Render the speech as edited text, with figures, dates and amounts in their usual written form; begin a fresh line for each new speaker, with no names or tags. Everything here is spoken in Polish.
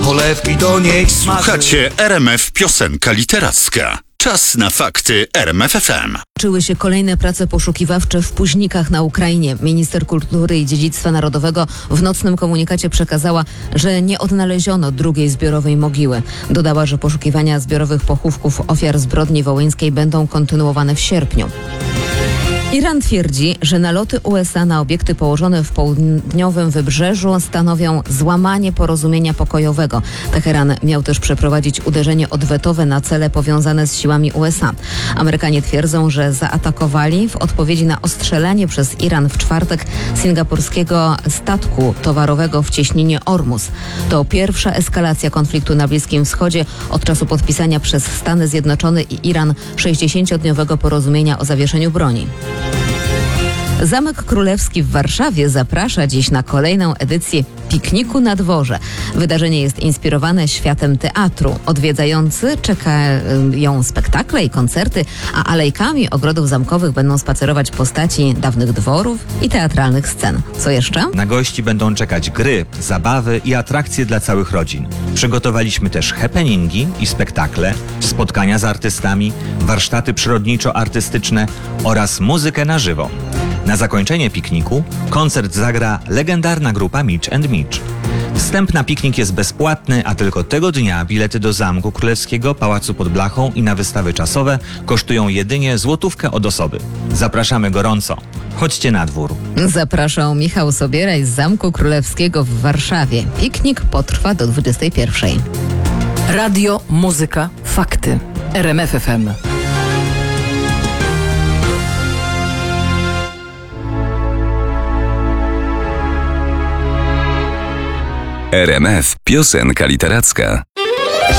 polewki do niej smaży.
Słuchacie RMF Piosenka Literacka. Czas na fakty RMF FM.
Toczyły się kolejne prace poszukiwawcze w Późnikach na Ukrainie. Minister Kultury i Dziedzictwa Narodowego w nocnym komunikacie przekazała, że nie odnaleziono drugiej zbiorowej mogiły. Dodała, że poszukiwania zbiorowych pochówków ofiar zbrodni wołyńskiej będą kontynuowane w sierpniu. Iran twierdzi, że naloty USA na obiekty położone w południowym wybrzeżu stanowią złamanie porozumienia pokojowego. Teheran miał też przeprowadzić uderzenie odwetowe na cele powiązane z siłami USA. Amerykanie twierdzą, że zaatakowali w odpowiedzi na ostrzelanie przez Iran w czwartek singapurskiego statku towarowego w cieśninie Ormus. To pierwsza eskalacja konfliktu na Bliskim Wschodzie od czasu podpisania przez Stany Zjednoczone i Iran 60-dniowego porozumienia o zawieszeniu broni. Zamek Królewski w Warszawie zaprasza dziś na kolejną edycję Pikniku na dworze. Wydarzenie jest inspirowane światem teatru. Odwiedzający czekają spektakle i koncerty, a alejkami ogrodów zamkowych będą spacerować postaci dawnych dworów i teatralnych scen. Co jeszcze?
Na gości będą czekać gry, zabawy i atrakcje dla całych rodzin. Przygotowaliśmy też happeningi i spektakle, spotkania z artystami, warsztaty przyrodniczo-artystyczne oraz muzykę na żywo. Na zakończenie pikniku koncert zagra legendarna grupa Mitch and Mitch. Wstęp na piknik jest bezpłatny, a tylko tego dnia bilety do Zamku Królewskiego, Pałacu pod Blachą i na wystawy czasowe kosztują jedynie złotówkę od osoby. Zapraszamy gorąco. Chodźcie na dwór.
Zapraszał Michał Sobieraj z Zamku Królewskiego w Warszawie. Piknik potrwa do 21:00.
Radio, muzyka, fakty. RMF FM.
RMF Piosenka Literacka.